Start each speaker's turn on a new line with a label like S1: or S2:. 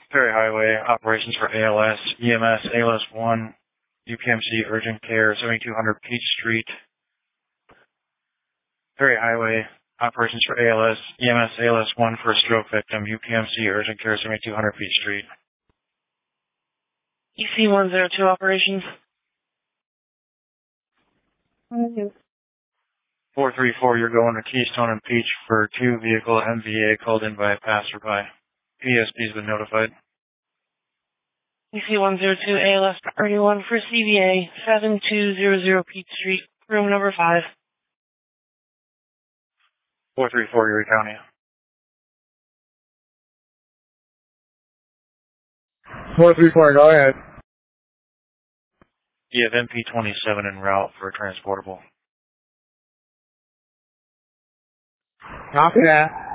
S1: Ferry Highway, operations for ALS, EMS, ALS 1, UPMC Urgent Care, 7200 Peach Street. Ferry Highway, operations for ALS, EMS, ALS 1 for a stroke victim, UPMC Urgent Care, 7200 Peach Street.
S2: EC 102 operations.
S1: 434, you're going to Keystone and Peach for 2-vehicle MVA called in by a passerby. PSP's been notified.
S2: EC 102 ALS priority 1 for CVA 7200 Peach Street, room number 5.
S1: 434, Erie County.
S3: 434, go ahead.
S1: You have MP27 en route for a transportable.
S3: Copy that.